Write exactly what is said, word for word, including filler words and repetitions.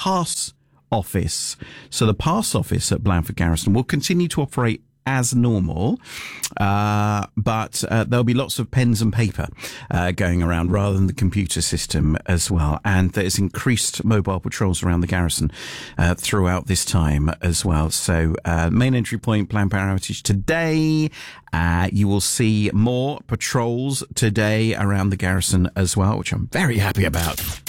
pass office. So the pass office at Blandford Garrison will continue to operate as normal, uh, but uh, there'll be lots of pens and paper uh, going around rather than the computer system as well. And there's increased mobile patrols around the garrison uh, throughout this time as well. So uh, main entry point, planned power outage today. Uh, you will see more patrols today around the garrison as well, which I'm very happy about.